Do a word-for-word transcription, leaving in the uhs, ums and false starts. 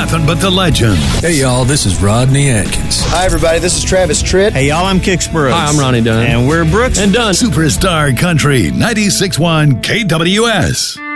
nothing but the legends. Hey, y'all, this is Rodney Atkins. Hi, everybody. This is Travis Tritt. Hey, y'all, I'm Kix Brooks. Hi, I'm Ronnie Dunn. And we're Brooks and Dunn. Superstar Country, ninety-six point one K W S.